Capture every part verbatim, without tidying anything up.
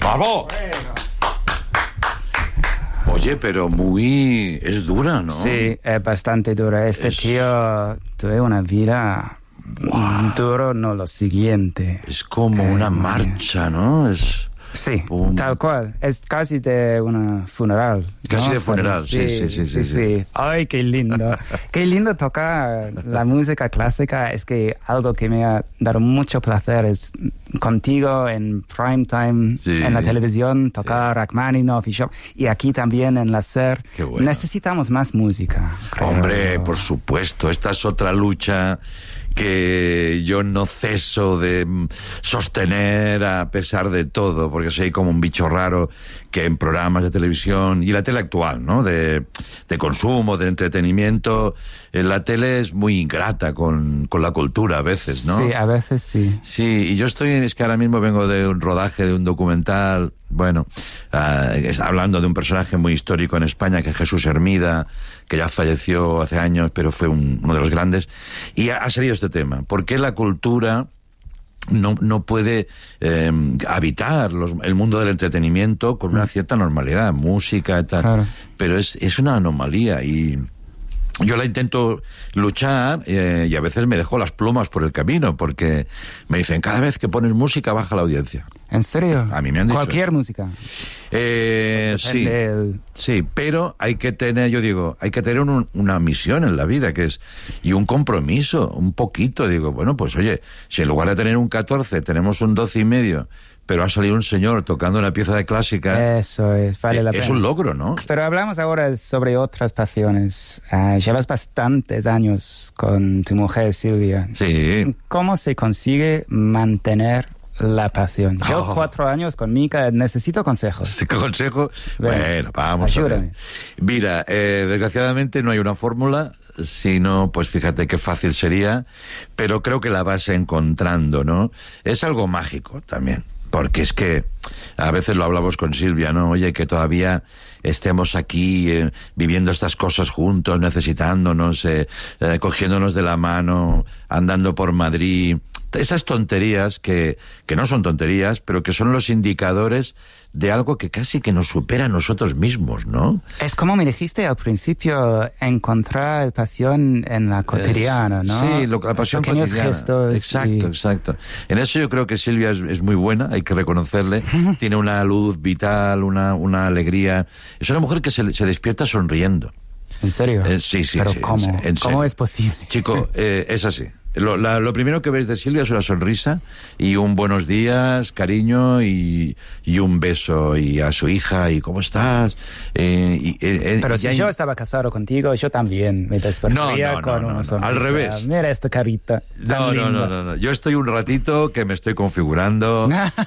¡Bravo! Oye, pero muy... es dura, ¿no? Sí, es bastante dura. Este es... tío tuve una vida... Wow. Duro, no lo siguiente. Es como eh, una marcha, ¿no? Es... Sí, Pum. tal cual. Es casi de una funeral. Casi ¿no? de funeral, sí sí sí, sí, sí, sí, sí. Ay, qué lindo. Qué lindo tocar la música clásica. Es que algo que me ha dado mucho placer es contigo en prime time, sí. en la televisión, tocar sí. Rachmaninoff y Chopin. Y aquí también en la SER. Qué bueno. Necesitamos más música. Creo. Hombre, por supuesto. Esta es otra lucha que yo no ceso de sostener a pesar de todo, porque soy como un bicho raro que en programas de televisión y la tele actual, ¿no? De, de consumo, de entretenimiento, eh, la tele es muy ingrata con, con la cultura a veces, ¿no? Sí, a veces sí. Sí, y yo estoy, es que ahora mismo vengo de un rodaje de un documental, bueno, uh, es, hablando de un personaje muy histórico en España, que es Jesús Hermida, que ya falleció hace años, pero fue un, uno de los grandes, y ha, ha salido este tema. ¿Por qué la cultura no, no puede eh, habitar los, el mundo del entretenimiento con una cierta normalidad, música y tal? Claro. Pero es, es una anomalía y... yo la intento luchar eh, y a veces me dejo las plumas por el camino, porque me dicen, cada vez que pones música baja la audiencia. ¿En serio? A mí me han dicho ¿Cualquier eso. música? Eh, sí, el... sí, pero hay que tener, yo digo, hay que tener un, una misión en la vida, que es, y un compromiso, un poquito, digo, bueno, pues oye, si en lugar de tener un catorce tenemos un doce y medio, pero ha salido un señor tocando una pieza de clásica. Eso es, vale la pena. Es un logro, ¿no? Pero hablamos ahora sobre otras pasiones. Uh, llevas bastantes años con tu mujer, Silvia. Sí. ¿Cómo se consigue mantener la pasión? Yo oh. cuatro años con Mica, necesito consejos. ¿Consejo? Bueno, bueno vamos ayúdame. a ver. Mira, eh, desgraciadamente no hay una fórmula, sino, pues fíjate qué fácil sería, pero creo que la vas encontrando, ¿no? Es algo mágico también. Porque es que a veces lo hablamos con Silvia, ¿no? Oye, que todavía estemos aquí eh, viviendo estas cosas juntos, necesitándonos, eh, eh, cogiéndonos de la mano, andando por Madrid. Esas tonterías que, que no son tonterías, pero que son los indicadores de algo que casi que nos supera a nosotros mismos, ¿no? Es como me dijiste al principio, encontrar pasión en la cotidiana, ¿no? Sí, lo, la pasión pequeños cotidiana. Gestos exacto, y... exacto. En eso yo creo que Silvia es, es muy buena, hay que reconocerle. Tiene una luz vital, una, una alegría. Es una mujer que se, se despierta sonriendo. ¿En serio? Eh, sí, sí. ¿Pero sí, cómo? En, en ¿Cómo es posible? Chico, eh, es así. Lo, la, lo primero que ves de Silvia es una sonrisa y un buenos días, cariño y, y un beso, y a su hija, y ¿cómo estás? Eh, y, eh, Pero y si hay... yo estaba casado contigo, yo también me despertaría no, no, con no, no, una no, sonrisa. al revés. Mira esta carita. No, no, no, no, no. Yo estoy un ratito que me estoy configurando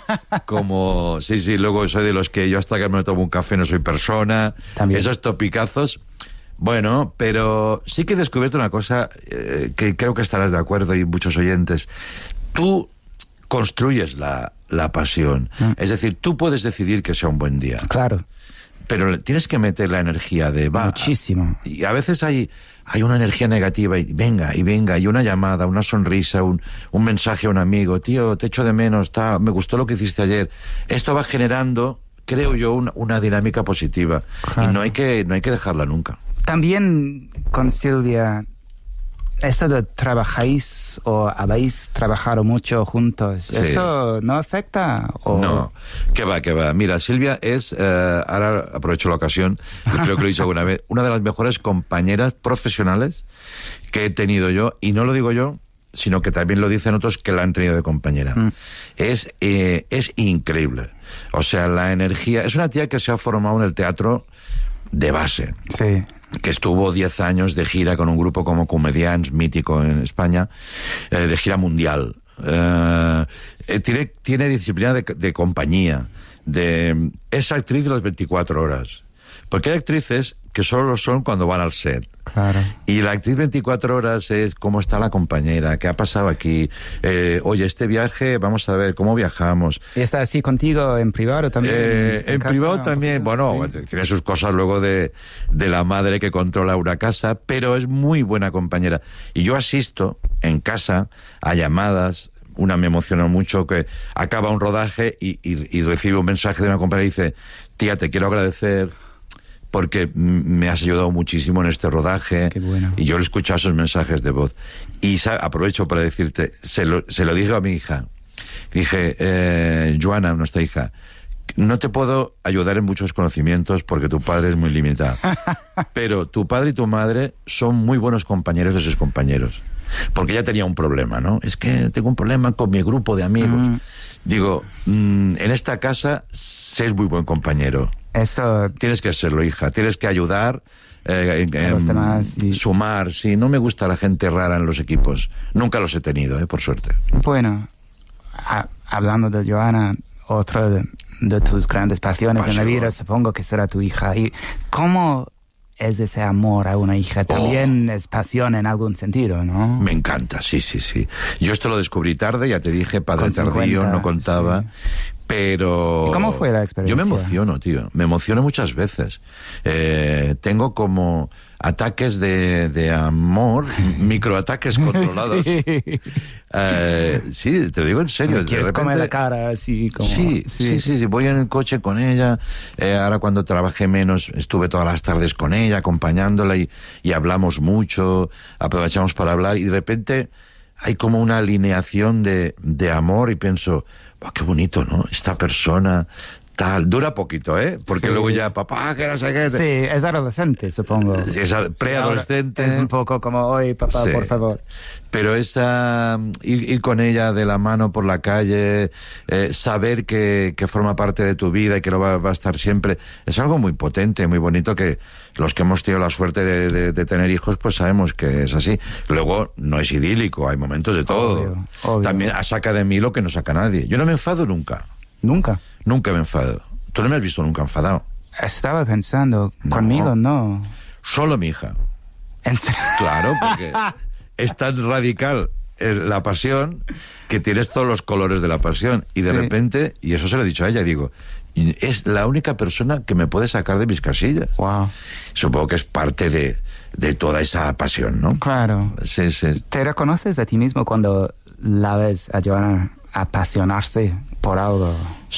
como... Sí, sí, luego soy de los que yo hasta que me tomo un café no soy persona. También. Esos topicazos... Bueno, pero sí que he descubierto una cosa eh, que creo que estarás de acuerdo y muchos oyentes. Tú construyes la, la pasión. Mm. Es decir, tú puedes decidir que sea un buen día. Claro. Pero tienes que meter la energía de... Va, muchísimo. Y a veces hay, hay una energía negativa y venga, y venga, y una llamada, una sonrisa, un, un mensaje a un amigo. Tío, te echo de menos, ta, me gustó lo que hiciste ayer. Esto va generando, creo yo, una, una dinámica positiva. Claro. Y no hay que, no hay que dejarla nunca. También con Silvia, eso de trabajáis o habéis trabajado mucho juntos, sí. ¿Eso no afecta? ¿O? No, que va, que va. Mira, Silvia es, eh, ahora aprovecho la ocasión, yo creo que lo he dicho alguna vez, una de las mejores compañeras profesionales que he tenido yo, y no lo digo yo, sino que también lo dicen otros que la han tenido de compañera. Mm. Es, eh, es increíble. O sea, la energía, es una tía que se ha formado en el teatro de base. Sí. Que estuvo diez años de gira con un grupo como Comedians, mítico en España, eh, de gira mundial. Eh, eh, tiene, tiene disciplina de, de compañía. De, es actriz de las veinticuatro horas. Porque hay actrices que solo lo son cuando van al set. Claro. Y la actriz veinticuatro horas es cómo está la compañera, qué ha pasado aquí, eh, oye, este viaje, vamos a ver cómo viajamos. ¿Y está así contigo en privado también? Eh, en en privado también, bueno, sí. Tiene sus cosas luego de, de la madre que controla una casa, pero es muy buena compañera. Y yo asisto en casa a llamadas una me emocionó mucho, que acaba un rodaje y, y, y recibe un mensaje de una compañera y dice, tía, te quiero agradecer porque me has ayudado muchísimo en este rodaje. Qué bueno. Y yo le he escuchado esos mensajes de voz. Y aprovecho para decirte, se lo, se lo dije a mi hija. Dije, eh, Joana, nuestra hija, no te puedo ayudar en muchos conocimientos porque tu padre es muy limitado. Pero tu padre y tu madre son muy buenos compañeros de sus compañeros. Porque ella tenía un problema, ¿no? Es que tengo un problema con mi grupo de amigos. Mm. Digo, mmm, en esta casa sé muy buen compañero. Eso... Tienes que serlo, hija. Tienes que ayudar, eh, en, los demás, sí. Sumar. Sí, no me gusta la gente rara en los equipos. Nunca los he tenido, eh, por suerte. Bueno, a, hablando de Joana, otra de, de tus grandes pasiones Pasión. en la vida, supongo que será tu hija. ¿Y cómo es ese amor a una hija? También oh. es pasión en algún sentido, ¿no? Me encanta, sí, sí, sí. Yo esto lo descubrí tarde, ya te dije, padre tardío, no contaba... Sí. Pero... ¿Y cómo fue la experiencia? Yo me emociono, tío. Me emociono muchas veces. Eh, tengo como ataques de, de amor, microataques controlados. Sí. Eh, sí, te lo digo en serio. ¿Me quieres de repente, comer la cara así como...? Sí, sí, sí, sí, sí. Voy en el coche con ella. Eh, ahora cuando trabajé menos, estuve todas las tardes con ella, acompañándola y, y hablamos mucho, aprovechamos para hablar y de repente hay como una alineación de, de amor y pienso... Oh, qué bonito, ¿no? Esta persona tal, dura poquito, ¿eh? Porque sí. luego ya, papá, que no sé qué. Sí, es adolescente, supongo. Es preadolescente. Es un poco como, hoy, papá, sí. por favor. Pero esa, ir, ir con ella de la mano por la calle, eh, saber que, que forma parte de tu vida y que lo va, va a estar siempre, es algo muy potente, muy bonito que los que hemos tenido la suerte de, de, de tener hijos, pues sabemos que es así. Luego, no es idílico, hay momentos de todo. Obvio, obvio. También saca de mí lo que no saca nadie. Yo no me enfado nunca. ¿Nunca? Nunca me enfado. ¿Tú no me has visto nunca enfadado? Estaba pensando, no. conmigo no. Solo mi hija. ¿En serio? Claro, porque es tan radical la pasión que tienes todos los colores de la pasión. Y de sí. repente, y eso se lo he dicho a ella, digo, es la única persona que me puede sacar de mis casillas. Wow. Supongo que es parte de, de toda esa pasión, ¿no? Claro. Sí, sí. ¿Te reconoces a ti mismo cuando la ves a Joana apasionarse por algo?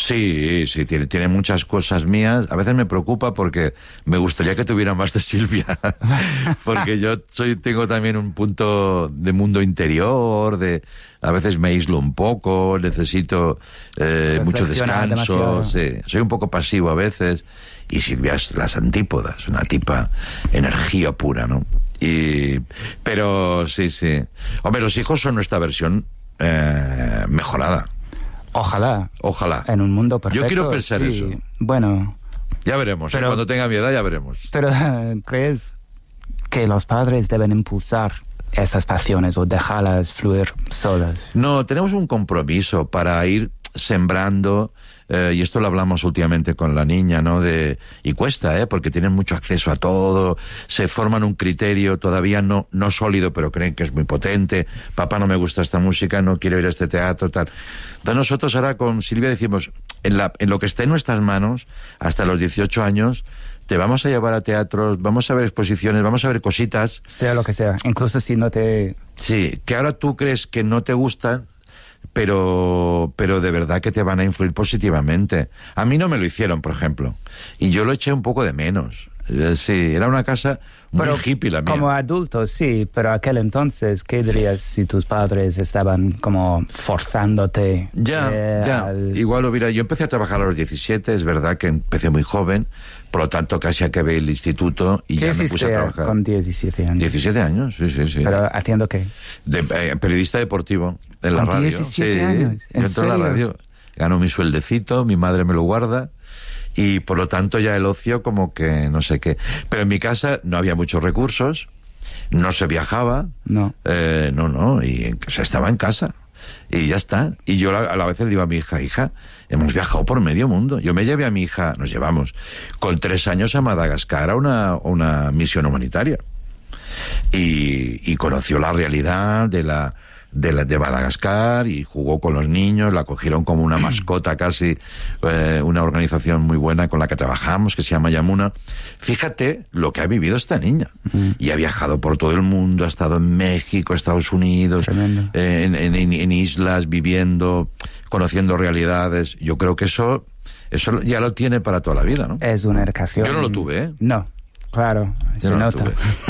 Sí, sí, tiene, tiene muchas cosas mías. A veces me preocupa porque me gustaría que tuviera más de Silvia. Porque yo soy, tengo también un punto de mundo interior, de a veces me aíslo un poco, necesito eh, mucho descanso. Sí, soy un poco pasivo a veces. Y Silvia es las antípodas, una tipa energía pura, ¿no? Y, pero sí, sí. Hombre, los hijos son nuestra versión eh, mejorada. Ojalá. Ojalá. En un mundo perfecto. Yo quiero pensar sí. eso. Bueno. Ya veremos. Pero, ¿eh? Cuando tenga mi edad ya veremos. Pero, ¿crees que los padres deben impulsar esas pasiones o dejarlas fluir solas? No, tenemos un compromiso para ir sembrando... Eh, y esto lo hablamos últimamente con la niña, ¿no? De, y cuesta, ¿eh? Porque tienen mucho acceso a todo, se forman un criterio todavía no, no sólido, pero creen que es muy potente. Papá, no me gusta esta música, no quiero ir a este teatro, tal. Entonces nosotros ahora con Silvia decimos, en, la, en lo que esté en nuestras manos, hasta los dieciocho años, te vamos a llevar a teatros, vamos a ver exposiciones, vamos a ver cositas. Sea lo que sea, incluso si no te... Sí, que ahora tú crees que no te gustan, pero pero de verdad que te van a influir positivamente. A mí no me lo hicieron, por ejemplo, y yo lo eché un poco de menos. Sí, era una casa muy pero hippie la mía. Como adultos, sí, pero aquel entonces, ¿qué dirías si tus padres estaban como forzándote? Ya, eh, ya, al... igual hubiera... Yo empecé a trabajar a los diecisiete, es verdad que empecé muy joven, por lo tanto casi acabé el instituto y ya me puse a trabajar. Con diecisiete años? diecisiete años, sí, sí, sí. ¿Pero haciendo qué? De, eh, periodista deportivo, en la radio. diecisiete sí, años? ¿En yo entro en la radio, gano mi sueldecito, mi madre me lo guarda... Y por lo tanto ya el ocio como que no sé qué. Pero en mi casa no había muchos recursos, no se viajaba. No. Eh, no, no, y en, o sea, estaba en casa. Y ya está. Y yo a la vez le digo a mi hija, hija, hemos viajado por medio mundo. Yo me llevé a mi hija, nos llevamos, con tres años a Madagascar a una, una misión humanitaria. Y, y conoció la realidad de la... de, la, de Madagascar y jugó con los niños, la cogieron como una mascota casi, eh, una organización muy buena con la que trabajamos, que se llama Yamuna. Fíjate lo que ha vivido esta niña. Uh-huh. Y ha viajado por todo el mundo, ha estado en México, Estados Unidos, eh, en, en, en islas, viviendo, conociendo realidades. Yo creo que eso, eso ya lo tiene para toda la vida, ¿no? Es una educación. Yo no lo tuve, ¿eh? No, claro, Yo se no nota.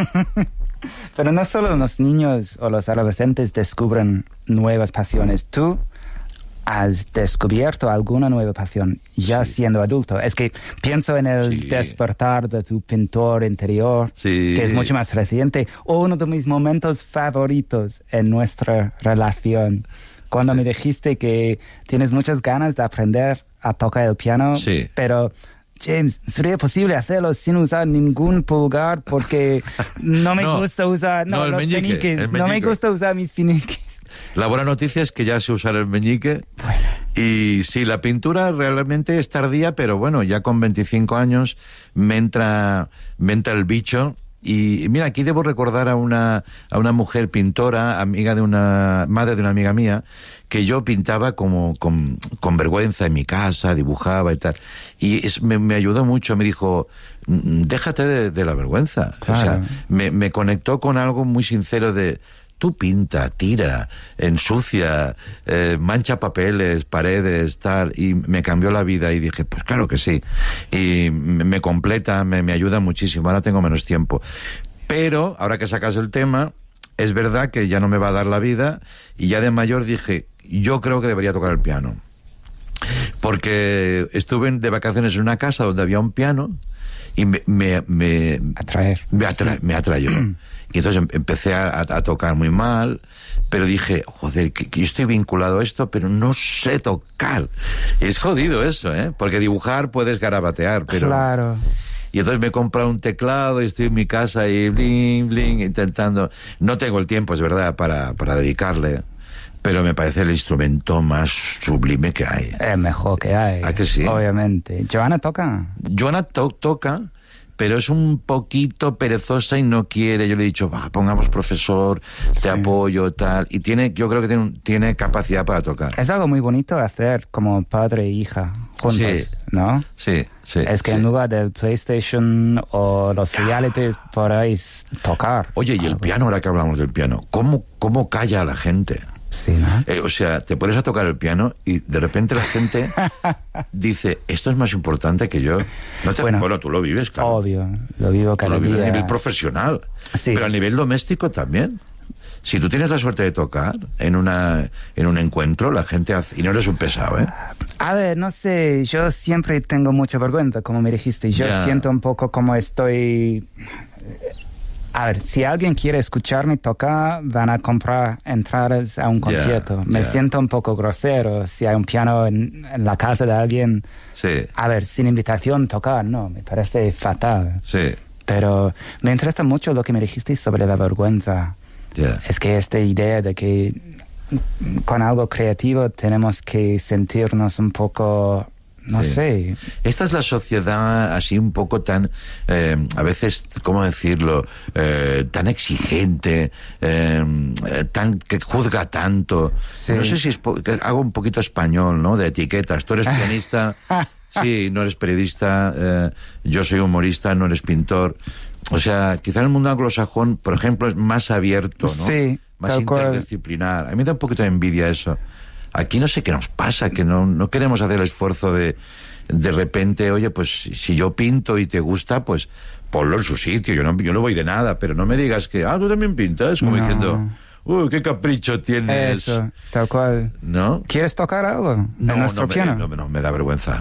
Pero no solo los niños o los adolescentes descubren nuevas pasiones. Tú has descubierto alguna nueva pasión ya sí. siendo adulto. Es que pienso en el sí. despertar de tu pintor interior, sí. que es mucho más reciente. O uno de mis momentos favoritos en nuestra relación, cuando sí. me dijiste que tienes muchas ganas de aprender a tocar el piano, sí. pero... James, ¿sería posible hacerlo sin usar ningún pulgar? Porque no me no, gusta usar no, no, los meñique, peniques. No me gusta usar mis peniques. La buena noticia es que ya sé usar el meñique. Bueno. Y sí, la pintura realmente es tardía, pero bueno, ya con veinticinco años me entra, me entra el bicho. Y mira, aquí debo recordar a una, a una mujer pintora, amiga de una, madre de una amiga mía, que yo pintaba como con, con vergüenza en mi casa, dibujaba y tal. Y es, me, me ayudó mucho, me dijo, déjate de, de la vergüenza. Claro. O sea, me, me conectó con algo muy sincero de, tú pinta, tira, ensucia, eh, mancha papeles, paredes, tal, y me cambió la vida y dije, pues claro que sí. Y me, me completa, me, me ayuda muchísimo, ahora tengo menos tiempo. Pero, ahora que sacas el tema, es verdad que ya no me va a dar la vida, y ya de mayor dije, yo creo que debería tocar el piano. Porque estuve de vacaciones en una casa donde había un piano, y me... me, me Atraer. Me, atra, me atrayó. Y entonces empecé a, a tocar muy mal, pero dije, joder, que, que yo estoy vinculado a esto, pero no sé tocar. Es jodido eso, ¿eh? Porque dibujar puedes garabatear, pero... Claro. Y entonces me he comprado un teclado y estoy en mi casa y bling, bling, intentando... No tengo el tiempo, es verdad, para, para dedicarle, pero me parece el instrumento más sublime que hay. Es mejor que hay. ¿A que sí? Obviamente. ¿Joana toca? Joana to toca... pero es un poquito perezosa y no quiere. Yo le he dicho, bah, pongamos profesor, te sí. apoyo, tal. Y tiene, yo creo que tiene, tiene capacidad para tocar. Es algo muy bonito hacer como padre e hija juntos, sí. ¿no? Sí, sí. Es que sí. en lugar del PlayStation o los realities, podéis tocar. Oye, y algo. El piano, ahora que hablamos del piano, ¿cómo, cómo calla a la gente? Sí, ¿no? Eh, o sea, te pones a tocar el piano y de repente la gente dice, esto es más importante que yo. No te... bueno, bueno, tú lo vives, claro. Obvio, lo vivo cada tú lo día. vives a nivel profesional, sí. pero a nivel doméstico también. Si tú tienes la suerte de tocar en una en un encuentro, la gente hace... Y no eres un pesado, ¿eh? A ver, no sé, yo siempre tengo mucha vergüenza, como me dijiste. Yo yeah. siento un poco como estoy... A ver, si alguien quiere escucharme tocar, van a comprar entradas a un concierto. Yeah, me yeah. siento un poco grosero si hay un piano en, en la casa de alguien. Sí. A ver, sin invitación tocar, no, me parece fatal. Sí. Pero me interesa mucho lo que me dijiste sobre la vergüenza. Yeah. Es que esta idea de que con algo creativo tenemos que sentirnos un poco... No sí. sé. Esta es la sociedad así un poco tan, eh, a veces, ¿cómo decirlo? Eh, tan exigente, eh, tan que juzga tanto. Sí. No sé si es hago un poquito español, ¿no? De etiquetas. Tú eres pianista, sí, no eres periodista. Eh, yo soy humorista, no eres pintor. O sea, quizá el mundo anglosajón, por ejemplo, es más abierto, ¿no? Sí. Más interdisciplinar. A mí me da un poquito de envidia eso. Aquí no sé qué nos pasa, que no, no queremos hacer el esfuerzo de, de repente, oye, pues si yo pinto y te gusta, pues ponlo en su sitio. Yo no, yo no voy de nada, pero no me digas que, ah, tú también pintas, como no. diciendo, uy, qué capricho tienes. Eso, tal cual. ¿No? ¿Quieres tocar algo? No, en nuestro no, piano? Me, no, no, me da vergüenza.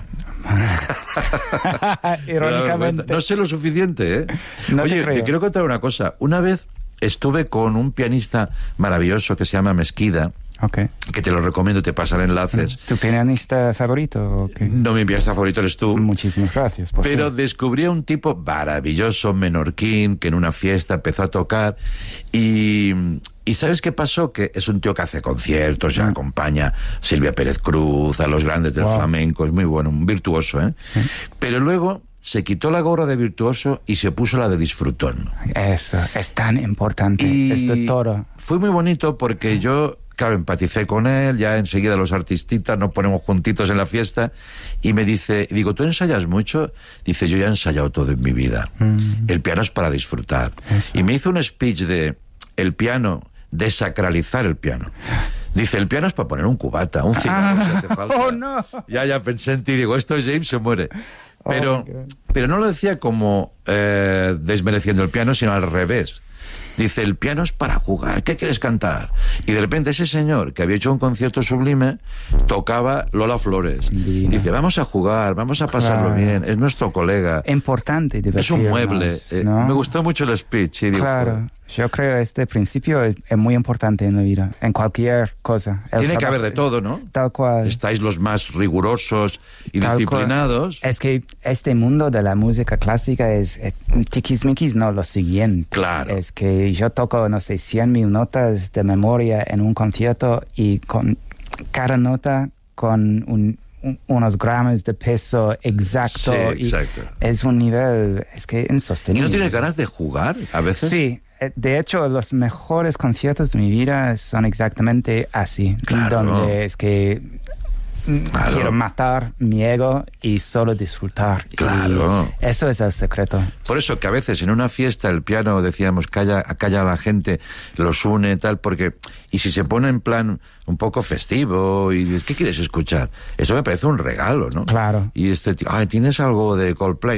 Irónicamente. No sé lo suficiente, ¿eh? No oye, te, te quiero contar una cosa. Una vez estuve con un pianista maravilloso que se llama Mesquida. Okay. Que te lo recomiendo, te pasaré enlaces. ¿Es tu pianista favorito? Okay. No, mi pianista favorito eres tú. Muchísimas gracias. Por Pero ser. descubrí a un tipo maravilloso, menorquín, que en una fiesta empezó a tocar y... ¿Y sabes qué pasó? Que es un tío que hace conciertos, ya mm. acompaña a Silvia Pérez Cruz, a los grandes del wow. flamenco, es muy bueno, un virtuoso, ¿eh? Sí. Pero luego se quitó la gorra de virtuoso y se puso la de disfrutón. Eso, es tan importante, y es de todo. Fue muy bonito porque yo claro, empaticé con él, ya enseguida los artistitas nos ponemos juntitos en la fiesta, y me dice, digo, ¿tú ensayas mucho? Dice, yo ya he ensayado todo en mi vida. Mm. El piano es para disfrutar. Eso. Y me hizo un speech de el piano, desacralizar el piano. Dice, el piano es para poner un cubata, un cigarro, ah, si hace falta. Oh, no. Ya, ya pensé en ti, digo, esto es James, se muere. Pero, oh, pero no lo decía como eh, desmereciendo el piano, sino al revés. Dice, el piano es para jugar, ¿qué quieres cantar? Y de repente ese señor que había hecho un concierto sublime tocaba Lola Flores. Divino. Dice, vamos a jugar, vamos a pasarlo claro. bien, es nuestro colega. Importante, es un mueble. ¿No? Eh, me gustó mucho el speech. Y digo, claro. Pues, yo creo que este principio es, es muy importante en la vida, en cualquier cosa. El tiene que haber de todo, ¿no? Tal cual. Estáis los más rigurosos y tal disciplinados. Cual. Es que este mundo de la música clásica es, es tiquismiquis, no, lo siguiente. Claro. Es que yo toco, no sé, cien mil notas de memoria en un concierto y con cada nota con un... unos gramos de peso exacto. Sí, exacto. Y es un nivel, es que insostenible. ¿Y no tienes ganas de jugar a veces? Sí, de hecho los mejores conciertos de mi vida son exactamente así. Claro. Donde es que claro. quiero matar mi ego y solo disfrutar. Claro. Y eso es el secreto. Por eso que a veces en una fiesta el piano, decíamos, calla, calla a la gente, los une, tal, porque... Y si se pone en plan un poco festivo y dices, ¿qué quieres escuchar? Eso me parece un regalo, ¿no? Claro. Y este tío, ay, ¿tienes algo de Coldplay?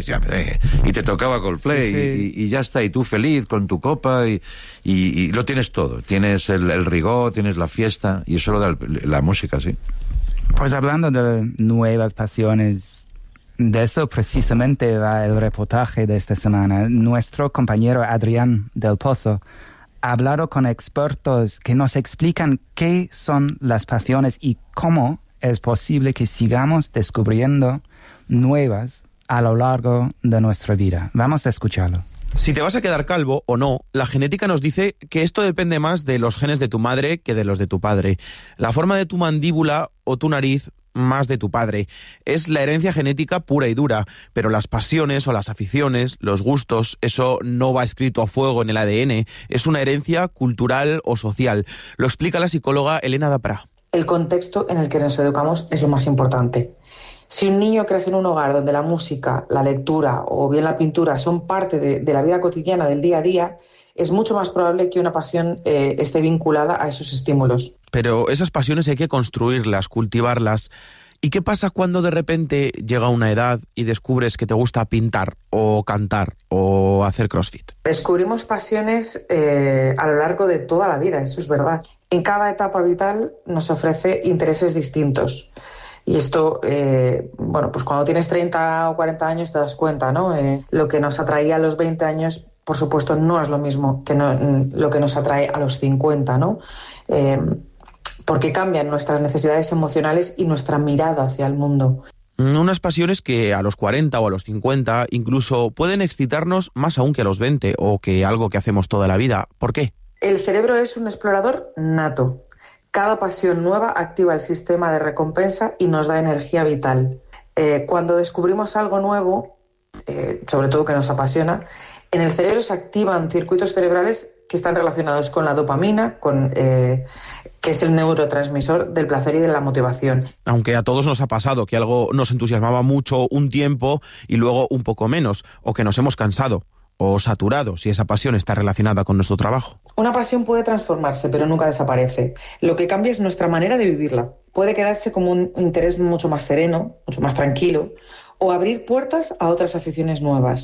Y te tocaba Coldplay, sí, sí. Y, y ya está, y tú feliz con tu copa y, y, y lo tienes todo. Tienes el, el rigor, tienes la fiesta, y eso lo da el, la música, sí. Pues hablando de nuevas pasiones, de eso precisamente va el reportaje de esta semana. Nuestro compañero Adrián del Pozo ha hablado con expertos que nos explican qué son las pasiones y cómo es posible que sigamos descubriendo nuevas a lo largo de nuestra vida. Vamos a escucharlo. Si te vas a quedar calvo o no, la genética nos dice que esto depende más de los genes de tu madre que de los de tu padre. La forma de tu mandíbula o tu nariz más de tu padre. Es la herencia genética pura y dura, pero las pasiones o las aficiones, los gustos, eso no va escrito a fuego en el A D N, es una herencia cultural o social. Lo explica la psicóloga Elena Dapra. El contexto en el que nos educamos es lo más importante. Si un niño crece en un hogar donde la música, la lectura o bien la pintura son parte de, de la vida cotidiana, del día a día, es mucho más probable que una pasión eh, esté vinculada a esos estímulos. Pero esas pasiones hay que construirlas, cultivarlas. ¿Y qué pasa cuando de repente llega una edad y descubres que te gusta pintar o cantar o hacer crossfit? Descubrimos pasiones eh, a lo largo de toda la vida, eso es verdad. En cada etapa vital nos ofrece intereses distintos. Y esto, eh, bueno, pues cuando tienes treinta o cuarenta años te das cuenta, ¿no? Eh, lo que nos atraía a los veinte años, por supuesto, no es lo mismo que no, lo que nos atrae a los cincuenta, ¿no? Eh, porque cambian nuestras necesidades emocionales y nuestra mirada hacia el mundo. Unas pasiones que a los cuarenta o a los cincuenta incluso pueden excitarnos más aún que a los veinte o que algo que hacemos toda la vida. ¿Por qué? El cerebro es un explorador nato. Cada pasión nueva activa el sistema de recompensa y nos da energía vital. Eh, cuando descubrimos algo nuevo, eh, sobre todo que nos apasiona, en el cerebro se activan circuitos cerebrales que están relacionados con la dopamina, con, eh, que es el neurotransmisor del placer y de la motivación. Aunque a todos nos ha pasado que algo nos entusiasmaba mucho un tiempo y luego un poco menos, o que nos hemos cansado o saturado si esa pasión está relacionada con nuestro trabajo. Una pasión puede transformarse, pero nunca desaparece. Lo que cambia es nuestra manera de vivirla. Puede quedarse como un interés mucho más sereno, mucho más tranquilo, o abrir puertas a otras aficiones nuevas.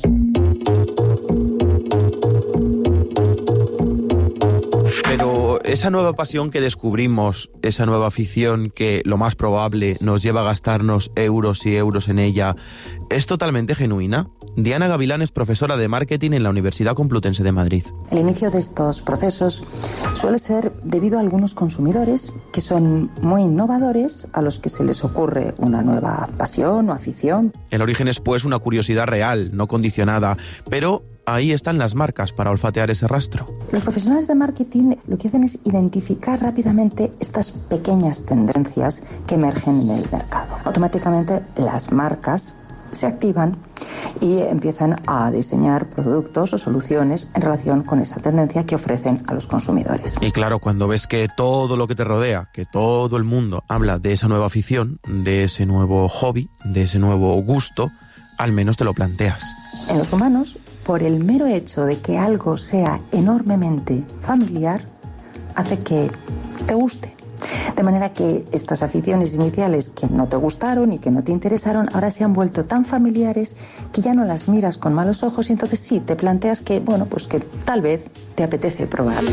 Pero esa nueva pasión que descubrimos, esa nueva afición que lo más probable nos lleva a gastarnos euros y euros en ella, ¿es totalmente genuina? Diana Gavilán es profesora de marketing en la Universidad Complutense de Madrid. El inicio de estos procesos suele ser debido a algunos consumidores que son muy innovadores, a los que se les ocurre una nueva pasión o afición. El origen es pues una curiosidad real, no condicionada, pero ahí están las marcas para olfatear ese rastro. Los profesionales de marketing lo que hacen es identificar rápidamente estas pequeñas tendencias que emergen en el mercado. Automáticamente las marcas se activan y empiezan a diseñar productos o soluciones en relación con esa tendencia que ofrecen a los consumidores. Y claro, cuando ves que todo lo que te rodea, que todo el mundo habla de esa nueva afición, de ese nuevo hobby, de ese nuevo gusto, al menos te lo planteas. En los humanos, por el mero hecho de que algo sea enormemente familiar, hace que te guste. De manera que estas aficiones iniciales que no te gustaron y que no te interesaron, ahora se han vuelto tan familiares que ya no las miras con malos ojos y entonces sí, te planteas que, bueno, pues que tal vez te apetece probar.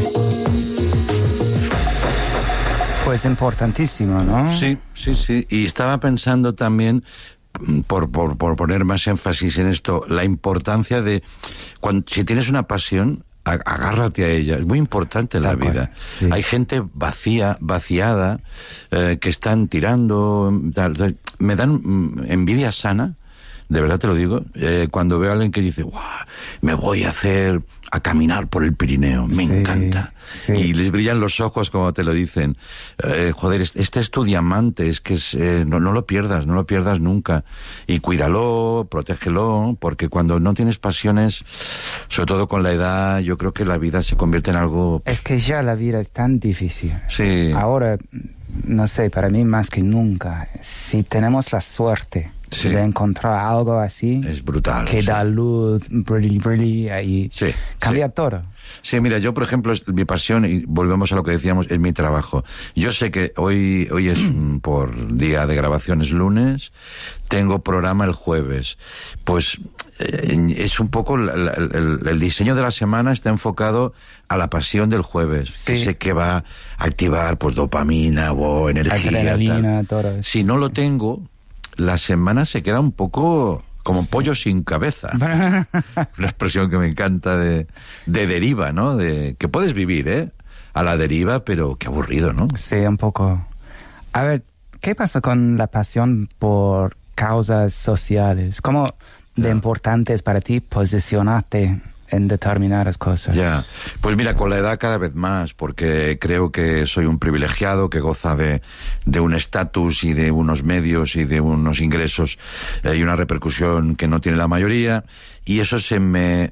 Pues importantísimo, ¿no? Sí, sí, sí. Y estaba pensando también, por, por, por poner más énfasis en esto, la importancia de, cuando, si tienes una pasión, agárrate a ella, es muy importante en la vida. Sí. Hay gente vacía, vaciada, eh, que están tirando, tal, me dan envidia sana, de verdad te lo digo, eh, cuando veo a alguien que dice, ¡guau! Me voy a hacer, a caminar por el Pirineo, me sí, encanta. Sí. Y les brillan los ojos como te lo dicen. Eh, joder, este es tu diamante, es que es, eh, no, no lo pierdas, no lo pierdas nunca. Y cuídalo, protégelo, porque cuando no tienes pasiones, sobre todo con la edad, yo creo que la vida se convierte en algo... Es que ya la vida es tan difícil. Sí. Ahora, no sé, para mí más que nunca, si tenemos la suerte... Sí. De encontrar algo así, es brutal, que sí. da luz, brilli, brilli, y sí, cambia sí. todo. Sí, mira, yo por ejemplo, es mi pasión, y volvemos a lo que decíamos, es mi trabajo. Yo sé que hoy, hoy es por día de grabación, es lunes, tengo programa el jueves. Pues eh, es un poco, la, la, el, el diseño de la semana está enfocado a la pasión del jueves, sí. que sé que va a activar pues dopamina o energía. Adrenalina, tal. Todo eso. Si no lo tengo, la semana se queda un poco como sí. pollo sin cabeza. Una expresión que me encanta de, de deriva, ¿no? De que puedes vivir, ¿eh? A la deriva, pero qué aburrido, ¿no? Sí, un poco. A ver, ¿qué pasa con la pasión por causas sociales? ¿Cómo de yeah. importante es para ti posicionarte en determinadas cosas? Ya, pues mira, con la edad cada vez más, porque creo que soy un privilegiado que goza de, de un estatus y de unos medios y de unos ingresos eh, y una repercusión que no tiene la mayoría, y eso se me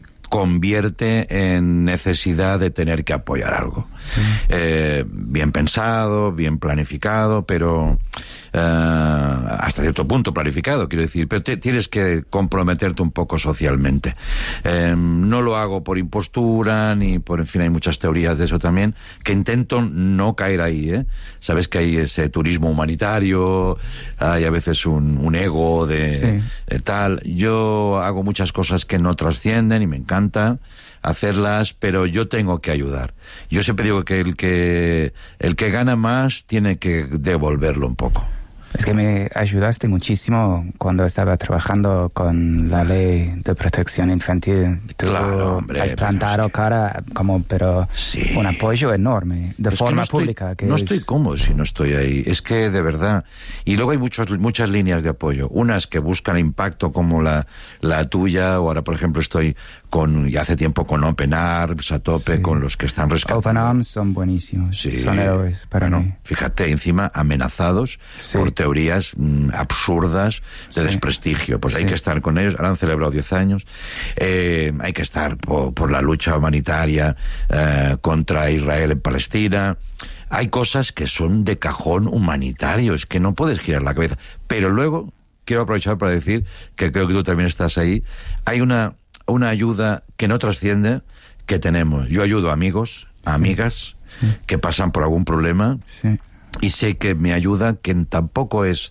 convierte en necesidad de tener que apoyar algo. Mm. Eh, bien pensado, bien planificado, pero eh, hasta cierto punto planificado, quiero decir, pero te, tienes que comprometerte un poco socialmente. Eh, no lo hago por impostura, ni por, en fin, hay muchas teorías de eso también, que intento no caer ahí, ¿eh? Sabes que hay ese turismo humanitario, hay a veces un, un ego de sí. eh, tal. Yo hago muchas cosas que no trascienden y me encanta hacerlas, pero yo tengo que ayudar. Yo siempre digo que el que el que gana más tiene que devolverlo un poco. Es que me ayudaste muchísimo cuando estaba trabajando con la ley de protección infantil. Tú claro, hombre, has plantado es que... cara, como, pero sí. un apoyo enorme, de es forma que no estoy, pública. Que no es... estoy cómodo si no estoy ahí. Es que de verdad. Y luego hay muchos, muchas líneas de apoyo. Unas que buscan impacto como la, la tuya, o ahora por ejemplo estoy con, ya hace tiempo con Open Arms a tope, sí. con los que están rescatando. Open Arms son buenísimos, sí. son héroes para bueno, mí. Fíjate, encima amenazados sí. por teorías mm, absurdas de sí. desprestigio. Pues sí. hay que estar con ellos. Ahora han celebrado diez años. Eh, hay que estar por, por la lucha humanitaria eh, contra Israel en Palestina. Hay cosas que son de cajón humanitario, es que no puedes girar la cabeza. Pero luego, quiero aprovechar para decir, que creo que tú también estás ahí, hay una una ayuda que no trasciende que tenemos. Yo ayudo a amigos, a amigas sí, sí. que pasan por algún problema sí. y sé que me ayuda, que tampoco es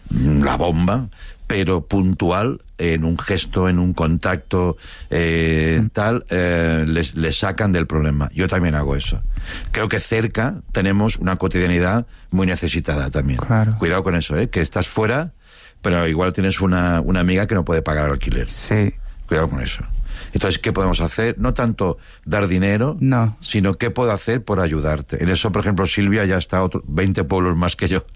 la bomba, pero puntual, en un gesto, en un contacto eh, mm. tal, eh, les, les sacan del problema. Yo también hago eso. Creo que cerca tenemos una cotidianidad muy necesitada también. Claro. Cuidado con eso, ¿eh? Que estás fuera, pero igual tienes una, una amiga que no puede pagar el alquiler. Sí. Cuidado con eso. Entonces, ¿qué podemos hacer? No tanto dar dinero, no. sino qué puedo hacer por ayudarte. En eso, por ejemplo, Silvia ya está otro, veinte pueblos más que yo.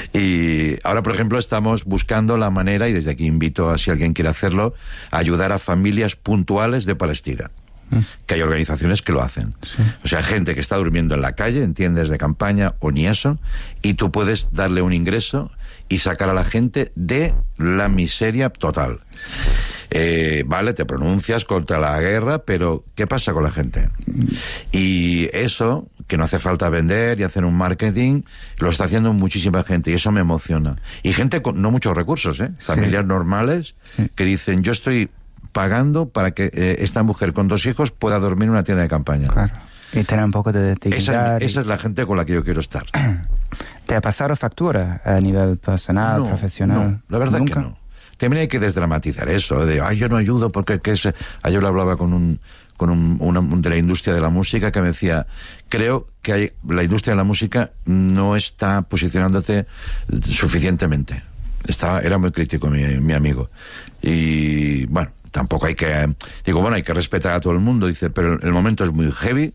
Y ahora, por ejemplo, estamos buscando la manera, y desde aquí invito a si alguien quiere hacerlo, a ayudar a familias puntuales de Palestina. Mm. Que hay organizaciones que lo hacen. Sí. O sea, gente que está durmiendo en la calle, en tiendas de campaña o ni eso, y tú puedes darle un ingreso y sacar a la gente de la miseria total. Eh, vale, te pronuncias contra la guerra, pero ¿qué pasa con la gente? Y eso, que no hace falta vender y hacer un marketing, lo está haciendo muchísima gente y eso me emociona. Y gente con no muchos recursos, ¿eh? Familias sí. normales sí. que dicen, yo estoy pagando para que eh, esta mujer con dos hijos pueda dormir en una tienda de campaña. Claro. Y tener un poco de dignidad. Esa, esa y... es la gente con la que yo quiero estar. ¿Te ha pasado factura a nivel personal, no, profesional? No, la verdad ¿Nunca? que no. También hay que desdramatizar eso, de, ay, yo no ayudo porque que es... Ayer lo hablaba con un con un, una, un de la industria de la música que me decía, creo que hay, la industria de la música no está posicionándote suficientemente. Estaba, era muy crítico mi, mi amigo. Y, bueno, tampoco hay que... Digo, bueno, hay que respetar a todo el mundo, dice, pero el momento es muy heavy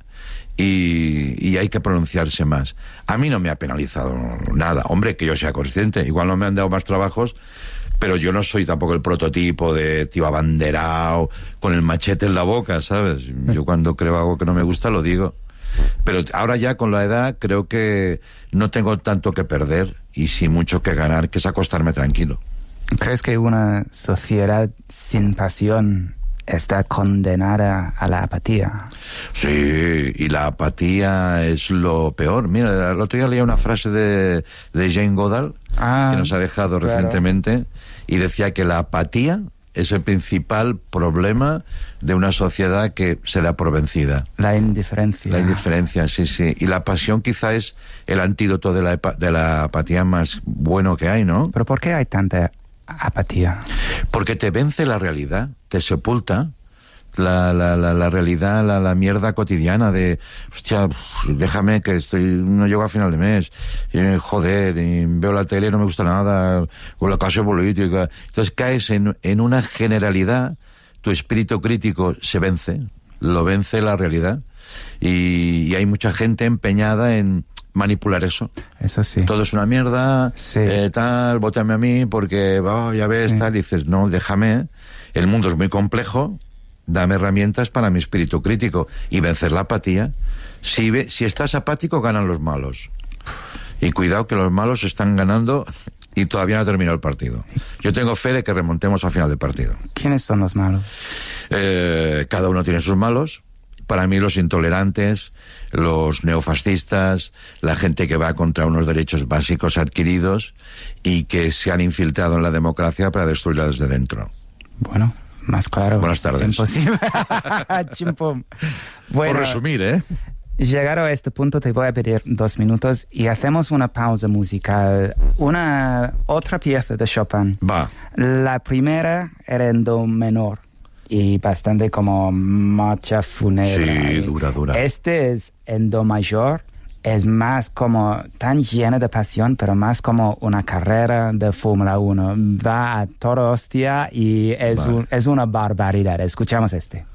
y, y hay que pronunciarse más. A mí no me ha penalizado nada. Hombre, que yo sea consciente. Igual no me han dado más trabajos, pero yo no soy tampoco el prototipo de tío abanderado, con el machete en la boca, ¿sabes? Yo cuando creo algo que no me gusta lo digo. Pero ahora ya con la edad creo que no tengo tanto que perder y sí mucho que ganar, que es acostarme tranquilo. ¿Crees que una sociedad sin pasión está condenada a la apatía? Sí, y la apatía es lo peor. Mira, el otro día leía una frase de, de Jane Goodall, ah, que nos ha dejado claro. recientemente, y decía que la apatía es el principal problema de una sociedad que se da por vencida. La indiferencia. La indiferencia, sí, sí. Y la pasión quizá es el antídoto de la, de la apatía más bueno que hay, ¿no? ¿Pero por qué hay tanta apatía? Porque te vence la realidad, te sepulta la, la, la, la realidad, la, la mierda cotidiana de, hostia, déjame que estoy, no llego a final de mes, eh, joder, y veo la tele, no me gusta nada, o la clase política. Entonces caes en, en una generalidad, tu espíritu crítico se vence, lo vence la realidad, y, y hay mucha gente empeñada en manipular eso. Eso sí. Todo es una mierda, sí. eh, tal, vótame a mí porque, oh, ya ves, sí. tal, y dices, no, déjame, el mundo es muy complejo, dame herramientas para mi espíritu crítico y vencer la apatía. Si, ve, si estás apático, ganan los malos. Y cuidado que los malos están ganando y todavía no ha terminado el partido. Yo tengo fe de que remontemos al final del partido. ¿Quiénes son los malos? Eh, cada uno tiene sus malos. Para mí los intolerantes, los neofascistas, la gente que va contra unos derechos básicos adquiridos y que se han infiltrado en la democracia para destruirla desde dentro. Bueno, más claro. Buenas tardes. Imposible. Chimpum. Bueno, por resumir, ¿eh? Llegado a este punto te voy a pedir dos minutos y hacemos una pausa musical. Una otra pieza de Chopin. Va. La primera era en do menor y bastante como marcha fúnebre. Sí, dura, dura. Este es en do mayor. Es más como tan llena de pasión, pero más como una carrera de Fórmula uno. Va a toda hostia y es, vale. un, es una barbaridad. Escuchamos este.